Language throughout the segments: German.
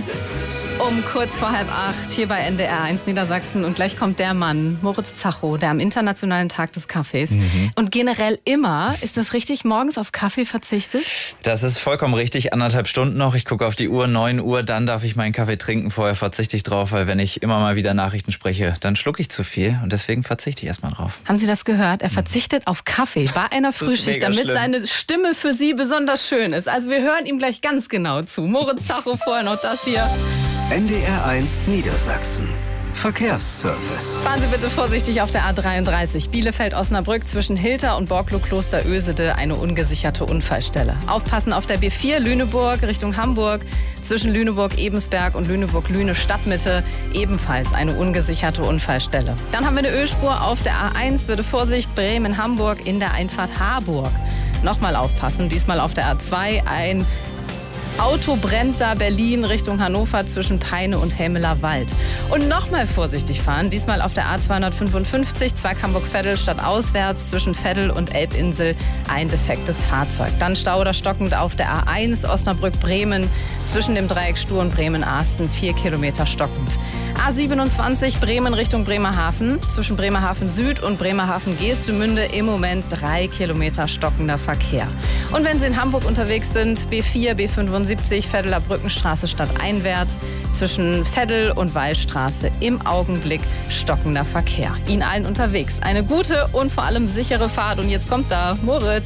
ist um kurz vor 7:30 hier bei NDR 1 Niedersachsen. Und gleich kommt der Mann, Moritz Zacho, der am Internationalen Tag des Kaffees. Und generell immer, ist das richtig, morgens auf Kaffee verzichtet? Das ist vollkommen richtig. 1,5 Stunden noch. Ich gucke auf die Uhr, 9 Uhr. Dann darf ich meinen Kaffee trinken. Vorher verzichte ich drauf, weil wenn ich immer mal wieder Nachrichten spreche, dann schlucke ich zu viel. Und deswegen verzichte ich erstmal drauf. Haben Sie das gehört? Er verzichtet auf Kaffee bei einer Frühschicht, damit seine Stimme für Sie besonders schön ist. Also wir hören ihm gleich ganz genau zu. Moritz Zacho, vorher noch das hier. NDR 1 Niedersachsen. Verkehrsservice. Fahren Sie bitte vorsichtig auf der A33. Bielefeld-Osnabrück zwischen Hilter und Borklow-Kloster-Ösede eine ungesicherte Unfallstelle. Aufpassen auf der B4 Lüneburg Richtung Hamburg. Zwischen Lüneburg-Ebensberg und Lüneburg-Lüne Stadtmitte ebenfalls eine ungesicherte Unfallstelle. Dann haben wir eine Ölspur auf der A1. Bitte Vorsicht, Bremen-Hamburg in der Einfahrt Harburg. Nochmal aufpassen, diesmal auf der A2 ein Auto brennt da Berlin Richtung Hannover zwischen Peine und Helmeler Wald. Und nochmal vorsichtig fahren, diesmal auf der A255 Zweig-Hamburg-Veddel statt auswärts zwischen Veddel und Elbinsel ein defektes Fahrzeug. Dann Stau oder stockend auf der A1 Osnabrück-Bremen zwischen dem Dreieck Stur und Bremen-Arsten 4 Kilometer stockend. A27 Bremen Richtung Bremerhaven zwischen Bremerhaven Süd und Bremerhaven Geestemünde im Moment 3 Kilometer stockender Verkehr. Und wenn Sie in Hamburg unterwegs sind, B4, B75 Veddeler Brückenstraße stadteinwärts zwischen Veddel und Wallstraße im Augenblick stockender Verkehr. Ihnen allen unterwegs eine gute und vor allem sichere Fahrt. Und jetzt kommt da Moritz.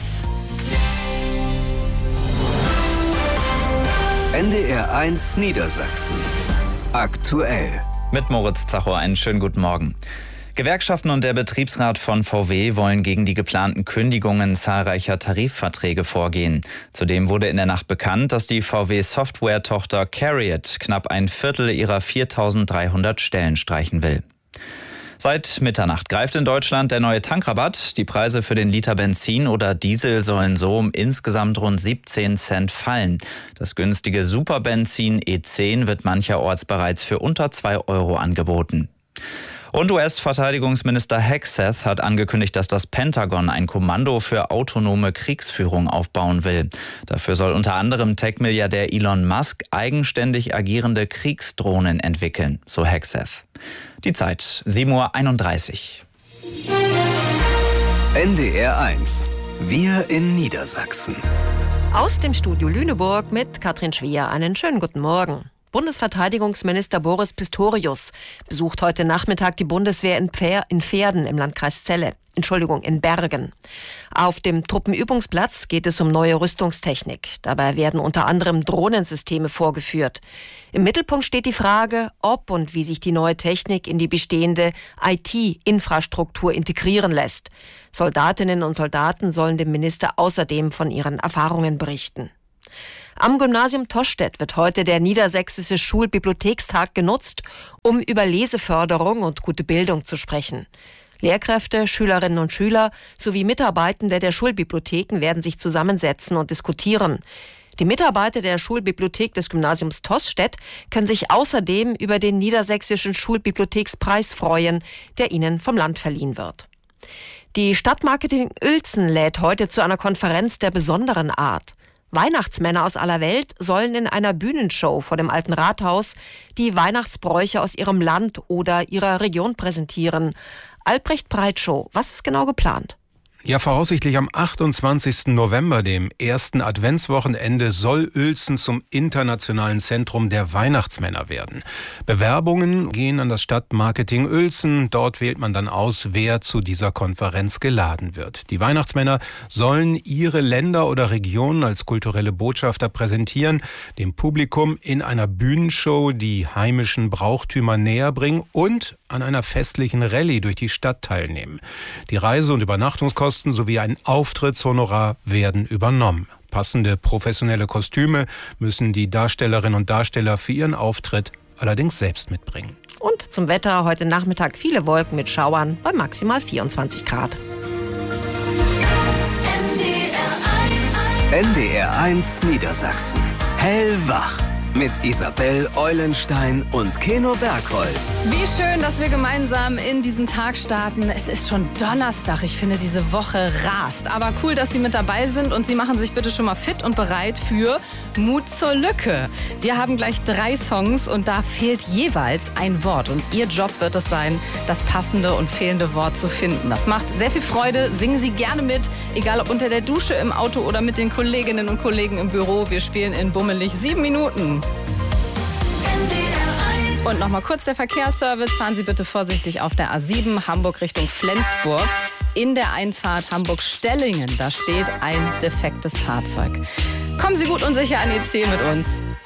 NDR 1 Niedersachsen. Aktuell. Mit Moritz Zacho einen schönen guten Morgen. Gewerkschaften und der Betriebsrat von VW wollen gegen die geplanten Kündigungen zahlreicher Tarifverträge vorgehen. Zudem wurde in der Nacht bekannt, dass die VW-Software-Tochter CARIAD knapp ein Viertel ihrer 4.300 Stellen streichen will. Seit Mitternacht greift in Deutschland der neue Tankrabatt. Die Preise für den Liter Benzin oder Diesel sollen so um insgesamt rund 17 Cent fallen. Das günstige Superbenzin E10 wird mancherorts bereits für unter 2 Euro angeboten. Und US-Verteidigungsminister Hegseth hat angekündigt, dass das Pentagon ein Kommando für autonome Kriegsführung aufbauen will. Dafür soll unter anderem Tech-Milliardär Elon Musk eigenständig agierende Kriegsdrohnen entwickeln, so Hegseth. Die Zeit, 7:31 Uhr. NDR 1. Wir in Niedersachsen. Aus dem Studio Lüneburg mit Katrin Schwier. Einen schönen guten Morgen. Bundesverteidigungsminister Boris Pistorius besucht heute Nachmittag die Bundeswehr in Verden im Landkreis Celle. In Bergen. Auf dem Truppenübungsplatz geht es um neue Rüstungstechnik. Dabei werden unter anderem Drohnensysteme vorgeführt. Im Mittelpunkt steht die Frage, ob und wie sich die neue Technik in die bestehende IT-Infrastruktur integrieren lässt. Soldatinnen und Soldaten sollen dem Minister außerdem von ihren Erfahrungen berichten. Am Gymnasium Tostedt wird heute der Niedersächsische Schulbibliothekstag genutzt, um über Leseförderung und gute Bildung zu sprechen. Lehrkräfte, Schülerinnen und Schüler sowie Mitarbeitende der Schulbibliotheken werden sich zusammensetzen und diskutieren. Die Mitarbeiter der Schulbibliothek des Gymnasiums Tostedt können sich außerdem über den Niedersächsischen Schulbibliothekspreis freuen, der ihnen vom Land verliehen wird. Die Stadtmarketing Uelzen lädt heute zu einer Konferenz der besonderen Art. Weihnachtsmänner aus aller Welt sollen in einer Bühnenshow vor dem Alten Rathaus die Weihnachtsbräuche aus ihrem Land oder ihrer Region präsentieren. Albrecht Breitschow, was ist genau geplant? Ja, voraussichtlich am 28. November, dem ersten Adventswochenende, soll Uelzen zum internationalen Zentrum der Weihnachtsmänner werden. Bewerbungen gehen an das Stadtmarketing Uelzen. Dort wählt man dann aus, wer zu dieser Konferenz geladen wird. Die Weihnachtsmänner sollen ihre Länder oder Regionen als kulturelle Botschafter präsentieren, dem Publikum in einer Bühnenshow die heimischen Brauchtümer näher bringen und an einer festlichen Rallye durch die Stadt teilnehmen. Die Reise- und Übernachtungskosten sowie ein Auftrittshonorar werden übernommen. Passende professionelle Kostüme müssen die Darstellerinnen und Darsteller für ihren Auftritt allerdings selbst mitbringen. Und zum Wetter heute Nachmittag viele Wolken mit Schauern bei maximal 24 Grad. NDR 1 Niedersachsen. Hellwach Mit Isabel Eulenstein und Keno Bergholz. Wie schön, dass wir gemeinsam in diesen Tag starten. Es ist schon Donnerstag. Ich finde, diese Woche rast. Aber cool, dass Sie mit dabei sind und Sie machen sich bitte schon mal fit und bereit für Mut zur Lücke. Wir haben gleich 3 Songs und da fehlt jeweils ein Wort. Und Ihr Job wird es sein, das passende und fehlende Wort zu finden. Das macht sehr viel Freude. Singen Sie gerne mit, egal ob unter der Dusche, im Auto oder mit den Kolleginnen und Kollegen im Büro. Wir spielen in bummelig 7 Minuten. Und nochmal kurz der Verkehrsservice. Fahren Sie bitte vorsichtig auf der A7 Hamburg Richtung Flensburg. In der Einfahrt Hamburg-Stellingen, da steht ein defektes Fahrzeug. Kommen Sie gut und sicher an Ihr Ziel mit uns.